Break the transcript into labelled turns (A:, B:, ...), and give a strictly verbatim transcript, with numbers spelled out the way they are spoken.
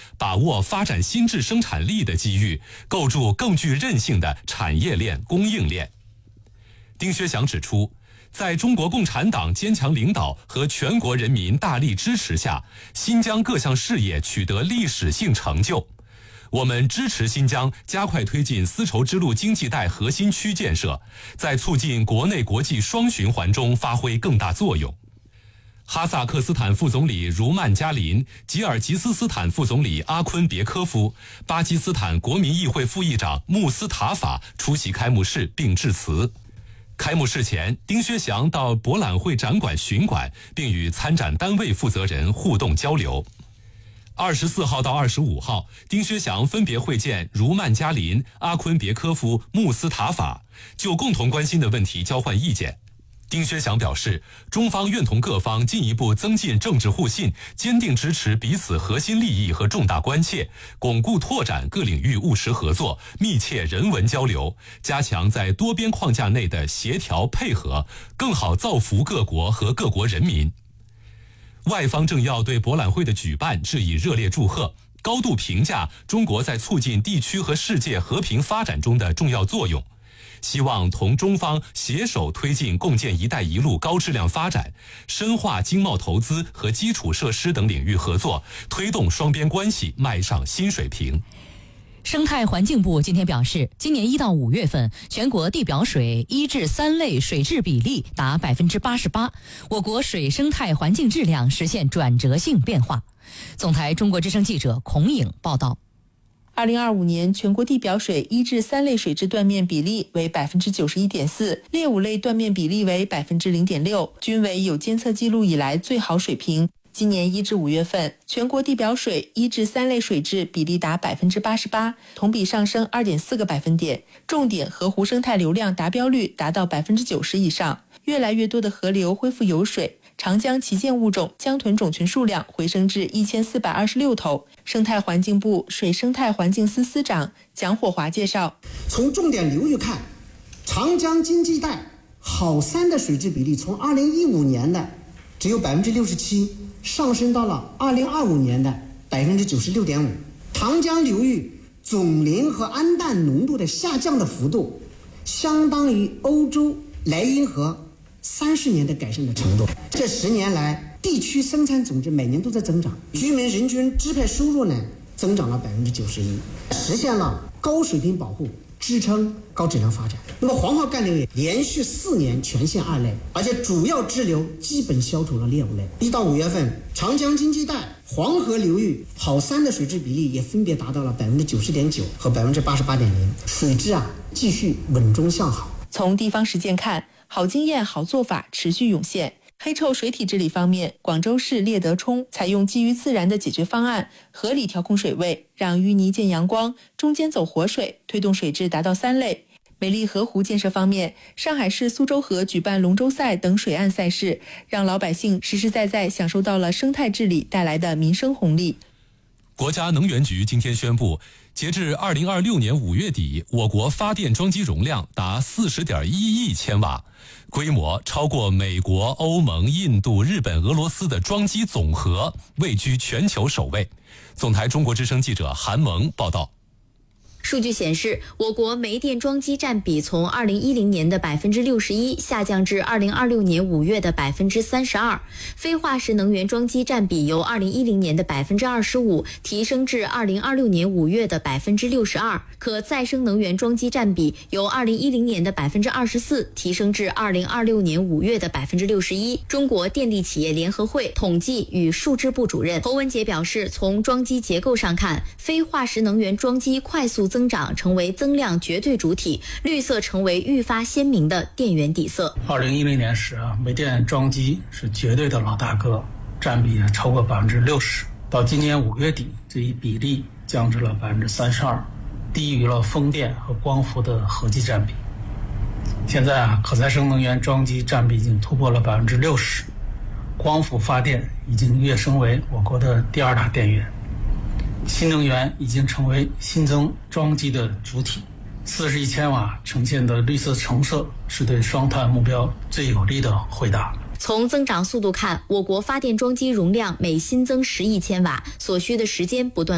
A: 把握发展新质生产力的机遇，构筑更具韧性的产业链、供应链。丁薛祥指出，在中国共产党坚强领导和全国人民大力支持下，新疆各项事业取得历史性成就。我们支持新疆加快推进丝绸之路经济带核心区建设，在促进国内国际双循环中发挥更大作用。哈萨克斯坦副总理茹曼加林、吉尔吉斯斯坦副总理阿昆别科夫、巴基斯坦国民议会副议长穆斯塔法出席开幕式并致辞。开幕式前，丁薛祥到博览会展馆巡馆，并与参展单位负责人互动交流。二十四号到二十五号，丁薛祥分别会见茹曼加林、阿昆别科夫、穆斯塔法，就共同关心的问题交换意见。丁薛祥表示，中方愿同各方进一步增进政治互信，坚定支持彼此核心利益和重大关切，巩固拓展各领域务实合作，密切人文交流，加强在多边框架内的协调配合，更好造福各国和各国人民。外方政要对博览会的举办致以热烈祝贺，高度评价中国在促进地区和世界和平发展中的重要作用，希望同中方携手推进共建“一带一路”高质量发展，深化经贸投资和基础设施等领域合作，推动双边关系迈上新水平。
B: 生态环境部今天表示，今年一到五月份，全国地表水一至三类水质比例达百分之八十八，我国水生态环境质量实现转折性变化。总台中国之声记者孔颖报道。
C: 二零二五年全国地表水一至三类水质断面比例为百分之九十一点四，劣五类断面比例为百分之零点六，均为有监测记录以来最好水平。今年一至五月份，全国地表水一至三类水质比例达百分之八十八，同比上升二点四个百分点，重点河湖生态流量达标率达到百分之九十以上，越来越多的河流恢复有水。长江旗舰物种江豚种群数量回升至一千四百二十六头。生态环境部水生态环境司司长蒋火华介绍，
D: 从重点流域看，长江经济带好三的水质比例从二零一五年的只有百分之六十七，上升到了二零二五年的百分之九十六点五。长江流域总磷和氨氮浓度的下降的幅度，相当于欧洲莱茵河三十年的改善的程度。这十年来，地区生产总值每年都在增长，居民人均支配收入呢增长了百分之九十一，实现了高水平保护，支撑高质量发展。那么黄河干流域连续四年全线二类，而且主要支流基本消除了劣五类。一到五月份，长江经济带黄河流域好三的水质比例也分别达到了百分之九十点九和百分之八十八点零，水质啊继续稳中向好。
C: 从地方实践看，好经验、好做法持续涌现。黑臭水体治理方面，广州市猎德冲采用基于自然的解决方案，合理调控水位，让淤泥见阳光，中间走活水，推动水质达到三类。美丽河湖建设方面，上海市苏州河举办龙舟赛等水岸赛事，让老百姓实实在在享受到了生态治理带来的民生红利。
A: 国家能源局今天宣布，截至二零二六年五月底，我国发电装机容量达四十点一亿千瓦，规模超过美国、欧盟、印度、日本、俄罗斯的装机总和，位居全球首位。总台中国之声记者韩萌报道。
E: 数据显示，我国煤电装机占比从二零一零年的百分之六十一下降至二零二六年五月的百分之三十二，非化石能源装机占比由二零一零年的百分之二十五提升至二零二六年五月的百分之六十二，可再生能源装机占比由二零一零年的百分之二十四提升至二零二六年五月的百分之六十一。中国电力企业联合会统计与数支部主任侯文杰表示，从装机结构上看，非化石能源装机快速增长成为增量绝对主体，绿色成为愈发鲜明的电源底色。
F: 二零一零年时啊，煤电装机是绝对的老大哥，占比超过百分之六十。到今年五月底，这一比例降至了百分之三十二，低于了风电和光伏的合计占比。现在啊，可再生能源装机占比已经突破了百分之六十，光伏发电已经跃升为我国的第二大电源。新能源已经成为新增装机的主体，四十亿千瓦呈现的绿色橙色是对双碳目标最有力的回答。
E: 从增长速度看，我国发电装机容量每新增十亿千瓦所需的时间不断